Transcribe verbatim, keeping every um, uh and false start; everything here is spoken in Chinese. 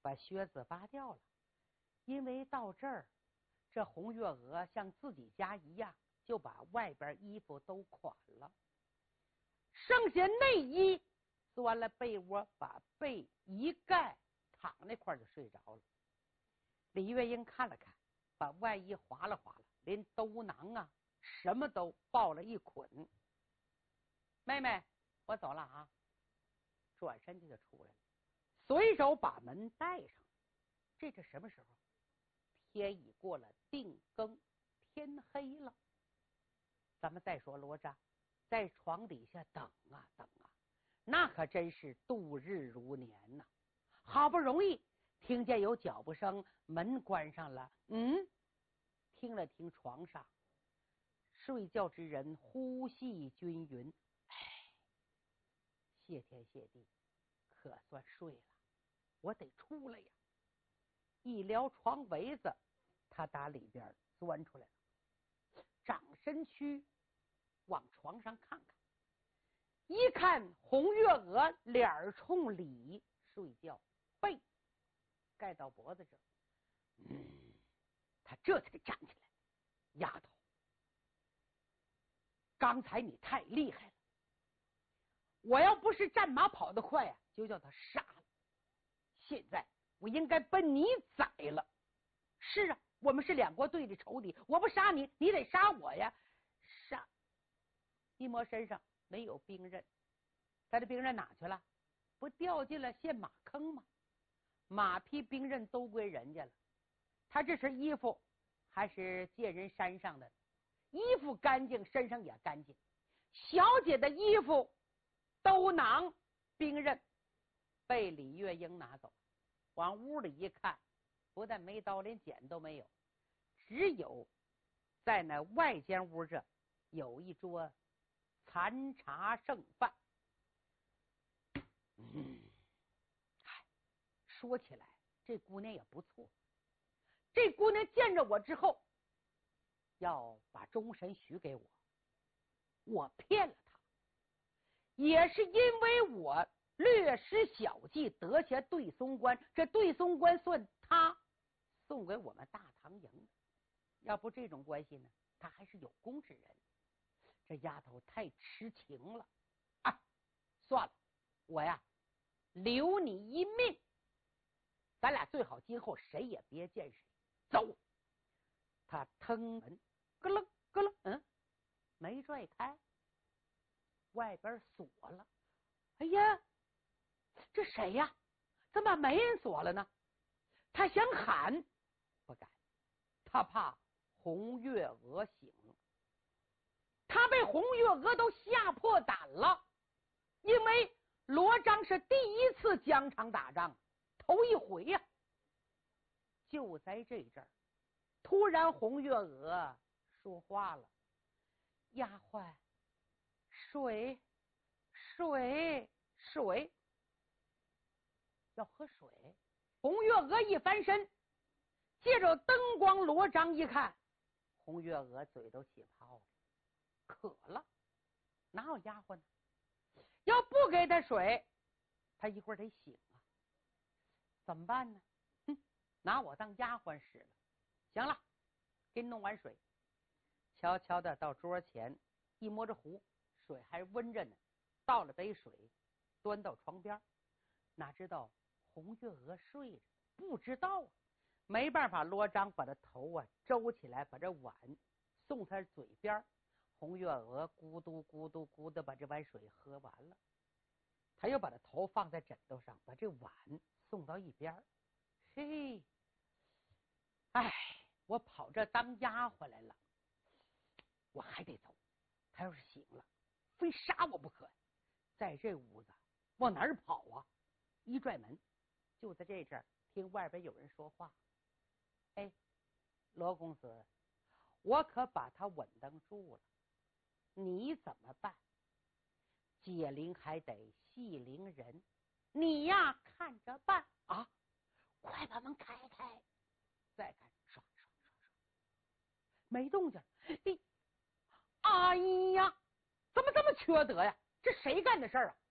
把靴子扒掉了，因为到这儿，这红月娥像自己家一样，就把外边衣服都款了，剩下内衣，钻了被窝，把被一盖，躺那块就睡着了。李月英看了看，把外衣划了划了，连兜囊啊什么都抱了一捆。妹妹，我走了啊！转身就就出来了，随手把门带上。这是什么时候？天已过了定更，天黑了。咱们再说罗章在床底下等啊等啊，那可真是度日如年呐、啊。好不容易听见有脚步声，门关上了。嗯，听了听床上，睡觉之人呼吸均匀。哎，谢天谢地，可算睡了。我得出来呀！一撩床围子，他打里边钻出来了，长身躯往床上看看，一看红月娥脸冲里睡觉，背盖到脖子这，嗯，他这才站起来。丫头，刚才你太厉害了，我要不是战马跑得快啊，就叫他杀了。现在我应该把你宰了。是啊，我们是两国对立仇敌，我不杀你，你得杀我呀。杀！一摸身上没有兵刃，他的兵刃哪去了？不掉进了陷马坑吗？马匹兵刃都归人家了，他这身衣服还是借人山上的，衣服干净，身上也干净。小姐的衣服兜囊兵刃被李月英拿走，往屋里一看，不但没刀，连剪都没有，只有在那外间屋这有一桌残茶剩饭。嗯，说起来这姑娘也不错，这姑娘见着我之后要把终身许给我，我骗了她，也是因为我略施小计得下对松关，这对松关算他送给我们大唐营的，要不这种关系呢，他还是有功之人。这丫头太痴情了啊！算了，我呀留你一命，咱俩最好今后谁也别见谁。走！他腾门咯楞咯楞，嗯，没拽开，外边锁了。哎呀，这谁呀？怎么没人锁了呢？他想喊，不敢，他怕红月娥醒了。他被红月娥都吓破胆了，因为罗章是第一次疆场打仗，头一回呀、啊。就在这阵儿，突然红月娥说话了：“丫鬟，水，水，水，要喝水。”红月娥一翻身，借着灯光，罗章一看，红月娥嘴都起泡了，渴了，哪有丫鬟呢？要不给他水，他一会儿得醒啊，怎么办呢？哼，拿我当丫鬟使了。行了，给你弄碗水。悄悄的到桌前，一摸着壶，水还温着呢，倒了杯水，端到床边。哪知道红月娥睡着，不知道啊，没办法，罗章把他头啊周起来，把这碗送他嘴边。红月娥咕嘟咕嘟咕嘟把这碗水喝完了，他又把他头放在枕头上，把这碗送到一边。嘿，哎，我跑这当丫鬟来了，我还得走。他要是醒了，非杀我不可。在这屋子往哪儿跑啊？一拽门，就在这阵儿听外边有人说话：“哎，罗公子，我可把他稳当住了，你怎么办？解铃还得系铃人，你呀看着办啊！快把门开开！”再看，刷刷刷刷，没动静。哎，哎呀，怎么这么缺德呀？这谁干的事儿啊？